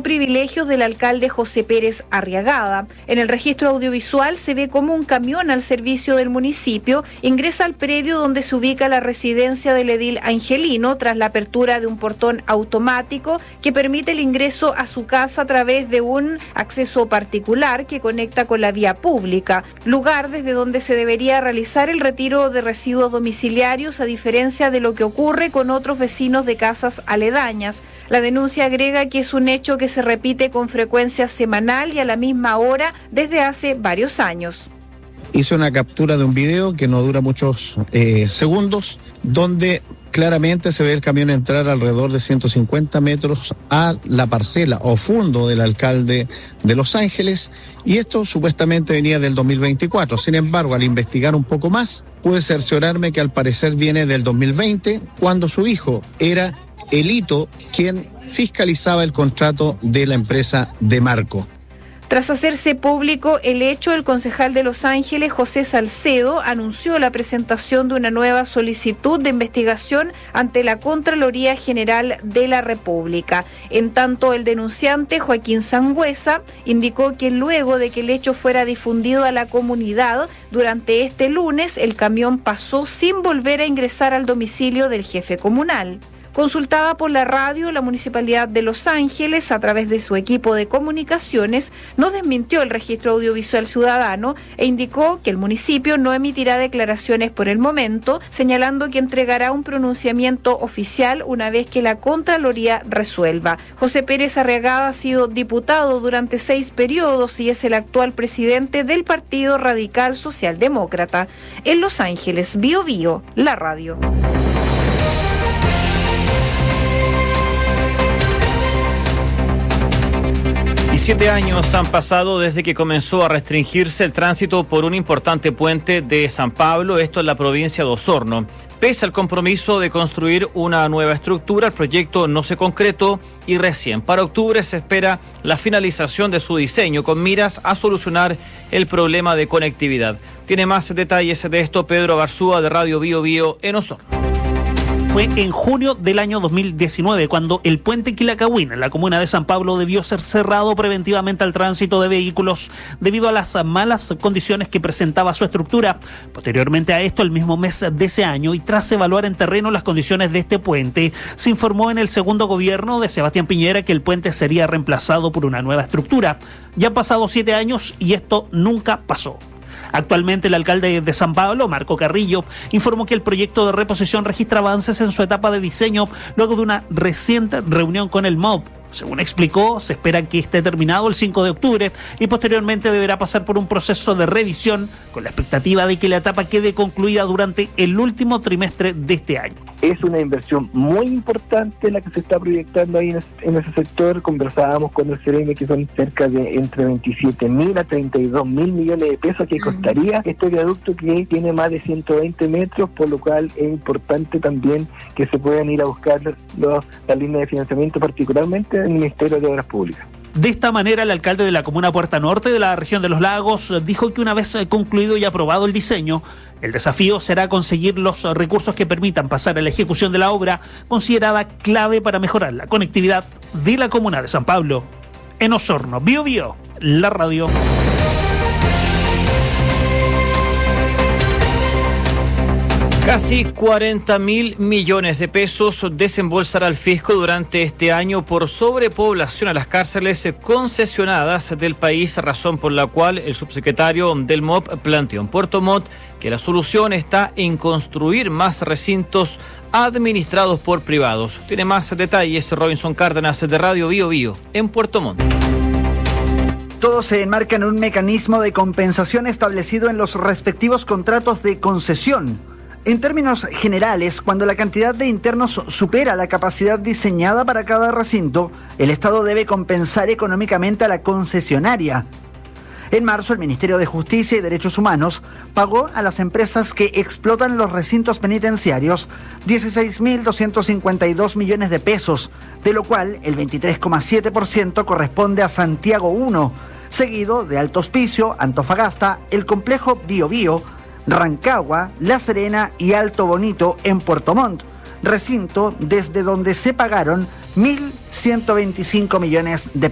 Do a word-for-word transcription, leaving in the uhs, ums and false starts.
cuestionó privilegios del alcalde José Pérez Arriagada. En el registro audiovisual se ve cómo un camión al servicio del municipio ingresa al predio donde se ubica la residencia del edil Angelino tras la apertura de un portón automático que permite el ingreso a su casa a través de un acceso particular que conecta con la vía pública, lugar desde donde se debería realizar el retiro de residuos domiciliarios, a diferencia de lo que ocurre con otros vecinos de casas aledañas. La denuncia agrega que es un hecho que se repite con frecuencia semanal y a la misma hora desde hace varios años. Hice una captura de un video que no dura muchos eh, segundos, donde claramente se ve el camión entrar alrededor de ciento cincuenta metros a la parcela o fondo del alcalde de Los Ángeles, y esto supuestamente venía del dos mil veinticuatro. Sin embargo, al investigar un poco más, pude cerciorarme que al parecer viene del dos mil veinte, cuando su hijo era Elito quien fiscalizaba el contrato de la empresa de Marco. Tras hacerse público el hecho, el concejal de Los Ángeles, José Salcedo, anunció la presentación de una nueva solicitud de investigación ante la Contraloría General de la República. En tanto, el denunciante, Joaquín Sangüesa, indicó que luego de que el hecho fuera difundido a la comunidad, durante este lunes el camión pasó sin volver a ingresar al domicilio del jefe comunal. Consultada por la radio, la Municipalidad de Los Ángeles, a través de su equipo de comunicaciones, no desmintió el registro audiovisual ciudadano e indicó que el municipio no emitirá declaraciones por el momento, señalando que entregará un pronunciamiento oficial una vez que la Contraloría resuelva. José Pérez Arriagada ha sido diputado durante seis periodos y es el actual presidente del Partido Radical Socialdemócrata. En Los Ángeles, Bio Bio, la radio. Y siete años han pasado desde que comenzó a restringirse el tránsito por un importante puente de San Pablo, esto en la provincia de Osorno. Pese al compromiso de construir una nueva estructura, el proyecto no se concretó y recién para octubre se espera la finalización de su diseño con miras a solucionar el problema de conectividad. Tiene más detalles de esto Pedro Barzúa de Radio Bio Bio en Osorno. Fue en junio del año dos mil diecinueve cuando el puente Quilacahuina en la comuna de San Pablo debió ser cerrado preventivamente al tránsito de vehículos debido a las malas condiciones que presentaba su estructura. Posteriormente a esto, el mismo mes de ese año y tras evaluar en terreno las condiciones de este puente, se informó en el segundo gobierno de Sebastián Piñera que el puente sería reemplazado por una nueva estructura. Ya han pasado siete años y esto nunca pasó. Actualmente el alcalde de San Pablo, Marco Carrillo, informó que el proyecto de reposición registra avances en su etapa de diseño luego de una reciente reunión con el M O B. Según explicó, se espera que esté terminado el cinco de octubre y posteriormente deberá pasar por un proceso de revisión con la expectativa de que la etapa quede concluida durante el último trimestre de este año. Es una inversión muy importante la que se está proyectando ahí en ese, en ese sector. Conversábamos con el C E R M que son cerca de entre veintisiete mil a treinta y dos mil millones de pesos que costaría este viaducto que tiene más de ciento veinte metros, por lo cual es importante también que se puedan ir a buscar los, las líneas de financiamiento, particularmente del Ministerio de Obras Públicas. De esta manera, el alcalde de la comuna Puerta Norte de la región de Los Lagos dijo que una vez concluido y aprobado el diseño, el desafío será conseguir los recursos que permitan pasar a la ejecución de la obra, considerada clave para mejorar la conectividad de la comuna de San Pablo. En Osorno, Bio Bio, la radio. Casi cuarenta mil millones de pesos desembolsará el fisco durante este año por sobrepoblación a las cárceles concesionadas del país, razón por la cual el subsecretario del M O P planteó en Puerto Montt que la solución está en construir más recintos administrados por privados. Tiene más detalles Robinson Cárdenas de Radio Bio Bio en Puerto Montt. Todo se enmarca en un mecanismo de compensación establecido en los respectivos contratos de concesión. En términos generales, cuando la cantidad de internos supera la capacidad diseñada para cada recinto, el Estado debe compensar económicamente a la concesionaria. En marzo, el Ministerio de Justicia y Derechos Humanos pagó a las empresas que explotan los recintos penitenciarios dieciséis mil doscientos cincuenta y dos millones de pesos, de lo cual el veintitrés coma siete por ciento corresponde a Santiago uno, seguido de Alto Hospicio, Antofagasta, el complejo Bio Bio, Rancagua, La Serena y Alto Bonito en Puerto Montt, recinto desde donde se pagaron mil ciento veinticinco millones de pesos.